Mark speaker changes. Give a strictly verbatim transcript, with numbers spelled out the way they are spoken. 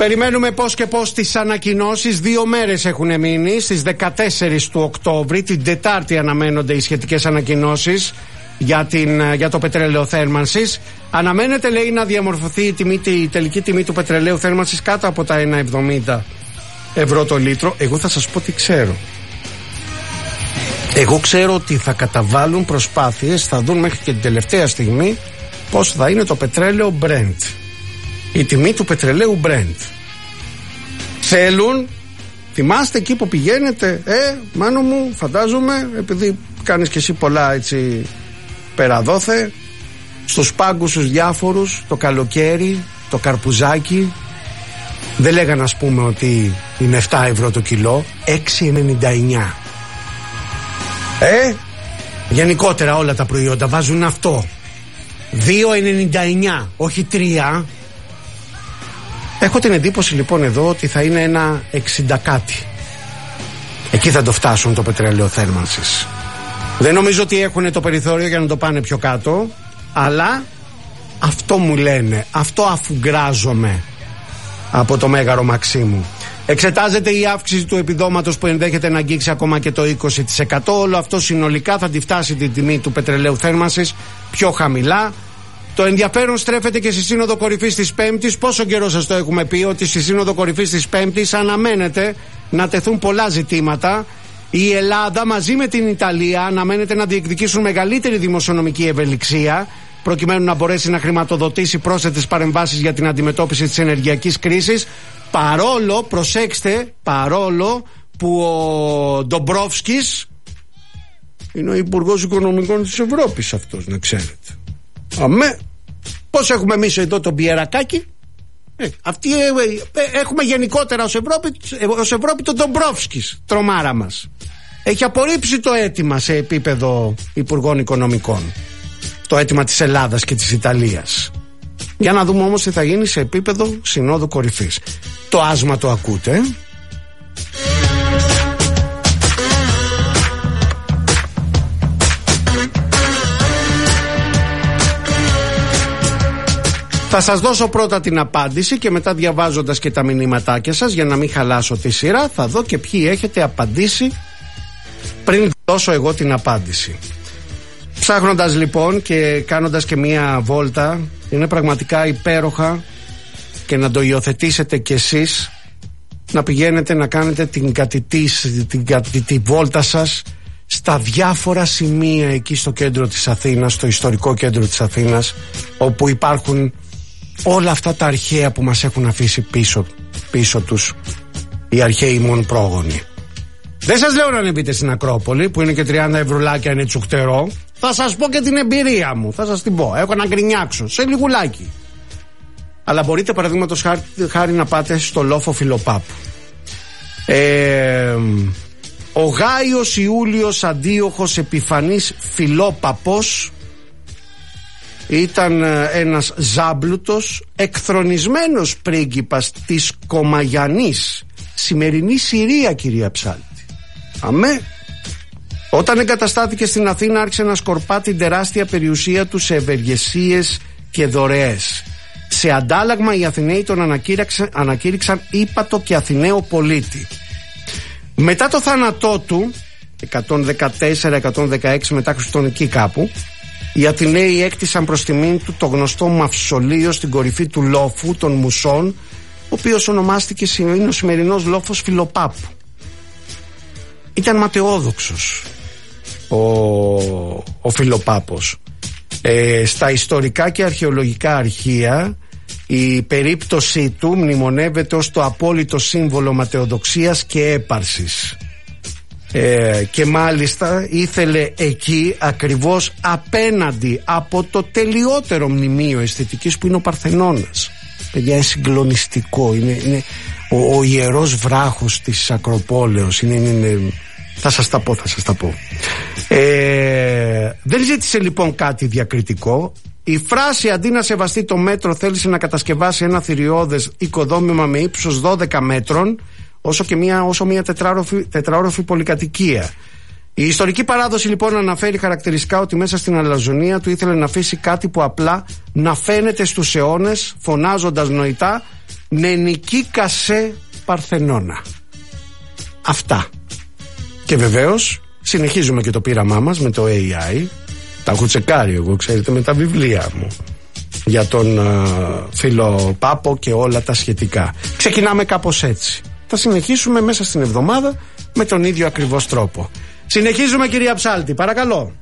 Speaker 1: Περιμένουμε πώς και πώς τις ανακοινώσεις. Δύο μέρες έχουν μείνει. Στις δεκατέσσερις του Οκτώβρη, την Τετάρτη, αναμένονται οι σχετικές ανακοινώσεις για, την, για το πετρέλαιο θέρμανσης. Αναμένεται, λέει, να διαμορφωθεί η, τιμή, η τελική τιμή του πετρελαίου θέρμανσης κάτω από τα ένα εβδομήντα ευρώ το λίτρο. Εγώ θα σας πω τι ξέρω. Εγώ ξέρω ότι θα καταβάλουν προσπάθειες, θα δουν μέχρι και την τελευταία στιγμή πώς θα είναι το πετρέλαιο Brent. Η τιμή του πετρελαίου Brent. Θέλουν, θυμάστε εκεί που πηγαίνετε, ε, μάνο μου, φαντάζομαι, επειδή κάνεις και εσύ πολλά έτσι περαδόθε, στους πάγκους τους διάφορους, το καλοκαίρι, το καρπουζάκι, δεν λέγανε, ας πούμε, ότι είναι επτά ευρώ το κιλό, έξι ενενήντα εννιά. Ε, γενικότερα όλα τα προϊόντα βάζουν αυτό, δύο ενενήντα εννιά, όχι τρία. Έχω την εντύπωση λοιπόν εδώ ότι θα είναι ένα εξήντα κάτι. Εκεί θα το φτάσουν το πετρέλαιο θέρμανσης. Δεν νομίζω ότι έχουν το περιθώριο για να το πάνε πιο κάτω, αλλά αυτό μου λένε, αυτό αφουγκράζομαι από το Μέγαρο Μαξίμου. Εξετάζεται η αύξηση του επιδόματος που ενδέχεται να αγγίξει ακόμα και το είκοσι τοις εκατό. Όλο αυτό συνολικά θα τη φτάσει την τιμή του πετρελαίου θέρμανσης πιο χαμηλά. Το ενδιαφέρον στρέφεται και στη Σύνοδο Κορυφής της Πέμπτης. Πόσο καιρό σας το έχουμε πει ότι στη Σύνοδο Κορυφής της Πέμπτης αναμένεται να τεθούν πολλά ζητήματα. Η Ελλάδα μαζί με την Ιταλία αναμένεται να διεκδικήσουν μεγαλύτερη δημοσιονομική ευελιξία, προκειμένου να μπορέσει να χρηματοδοτήσει πρόσθετες παρεμβάσεις για την αντιμετώπιση της ενεργειακής κρίσης. Παρόλο, προσέξτε, παρόλο που ο Ντομπρόφσκης είναι ο Υπουργός Οικονομικών της Ευρώπης αυτός, να ξέρετε. Αμέ, πώς έχουμε εμείς εδώ τον Πιερακάκη, ε, αυτοί, ε, ε, έχουμε γενικότερα ως Ευρώπη, ε, ως Ευρώπη τον Ντομπρόφσκης, τρομάρα μας. Έχει απορρίψει το αίτημα σε επίπεδο Υπουργών Οικονομικών, το αίτημα της Ελλάδας και της Ιταλίας. Για να δούμε όμως τι θα γίνει σε επίπεδο Συνόδου Κορυφής. Το άσμα το ακούτε, ε? Θα σας δώσω πρώτα την απάντηση και μετά, διαβάζοντας και τα μηνύματάκια σας, για να μην χαλάσω τη σειρά, θα δω και ποιοι έχετε απαντήσει πριν δώσω εγώ την απάντηση. Ψάχνοντας λοιπόν και κάνοντας και μία βόλτα, είναι πραγματικά υπέροχα, και να το υιοθετήσετε κι εσείς, να πηγαίνετε να κάνετε την κατητή, την κατητή βόλτα σας στα διάφορα σημεία εκεί στο κέντρο της Αθήνας, στο ιστορικό κέντρο της Αθήνας, όπου υπάρχουν όλα αυτά τα αρχαία που μας έχουν αφήσει πίσω, πίσω τους οι αρχαίοι μόν πρόγονοι. Δεν σας λέω να ανεβείτε στην Ακρόπολη, που είναι και τριάντα ευρουλάκια, είναι τσουκτερό. Θα σας πω και την εμπειρία μου, θα σας την πω. Έχω να γκρινιάξω σε λιγουλάκι. Αλλά μπορείτε, παραδείγματος χάρη, χάρη να πάτε στο λόφο Φιλοπάπου. Ε, ο Γάιος Ιούλιος Αντίοχος Επιφανής Φιλόπαπος ήταν ένας ζάμπλουτος, εκθρονισμένος πρίγκιπας της Κομαγιανής, σημερινή Συρία, κυρία Ψάλτη. Αμέ. Όταν εγκαταστάθηκε στην Αθήνα, άρχισε να σκορπά την τεράστια περιουσία του σε ευεργεσίες και δωρεές. Σε αντάλλαγμα, οι Αθηναίοι τον ανακήρυξαν, ανακήρυξαν ύπατο και Αθηναίο πολίτη. Μετά το θάνατό του, εκατόν δεκατέσσερα εκατόν δεκαέξι μετά Χριστόν, κάπου, οι Αθηναίοι έκτισαν προς τιμήν του το γνωστό μαυσολείο στην κορυφή του λόφου των Μουσών, ο οποίος ονομάστηκε, είναι ο σημερινός λόφος Φιλοπάπου. Ήταν ματαιόδοξος ο, ο Φιλοπάπος. Ε, στα ιστορικά και αρχαιολογικά αρχεία η περίπτωσή του μνημονεύεται ως το απόλυτο σύμβολο ματαιοδοξίας και έπαρσης. Ε, και μάλιστα ήθελε εκεί, ακριβώς απέναντι από το τελειότερο μνημείο αισθητικής που είναι ο Παρθενώνας. Παιδιά, είναι συγκλονιστικό, είναι, είναι ο, ο ιερός βράχος της Ακροπόλεως, είναι, είναι, θα σας τα πω, θα σας τα πω. Ε, δεν ζήτησε λοιπόν κάτι διακριτικό. Η φράση «αντί να σεβαστεί το μέτρο» θέλησε να κατασκευάσει ένα θηριώδες οικοδόμημα με ύψος δώδεκα μέτρων, όσο και μια, όσο μια τετράροφη, τετραόροφη πολυκατοικία. Η ιστορική παράδοση λοιπόν αναφέρει χαρακτηριστικά ότι μέσα στην αλαζονία του ήθελε να αφήσει κάτι που απλά να φαίνεται στους αιώνες, φωνάζοντας νοητά Νενική Κασέ Παρθενώνα. Αυτά. Και βεβαίως συνεχίζουμε και το πείραμά μας με το έι άι. Τα έχω τσεκάρει εγώ, ξέρετε, με τα βιβλία μου για τον uh, φίλο Πάπο και όλα τα σχετικά. Ξεκινάμε κάπως έτσι. Θα συνεχίσουμε μέσα στην εβδομάδα με τον ίδιο ακριβώς τρόπο. Συνεχίζουμε, κυρία Ψάλτη, παρακαλώ.